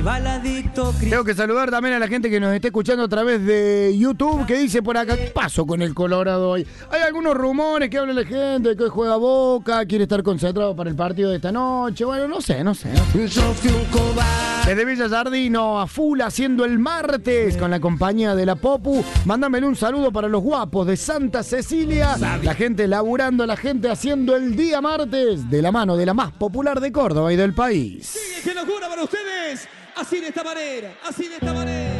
Tengo que saludar también a la gente que nos está escuchando a través de YouTube, que dice por acá, ¿qué pasó con el Colorado hoy? Hay algunos rumores que habla la gente, que hoy juega Boca, quiere estar concentrado para el partido de esta noche. Bueno, no sé. Desde Villa Sardino, a full haciendo el martes con la compañía de la Popu. Mándamele un saludo para los guapos de Santa Cecilia. La gente laburando, la gente haciendo el día martes de la mano de la más popular de Córdoba y del país. ¡Qué locura para ustedes! Así de esta manera.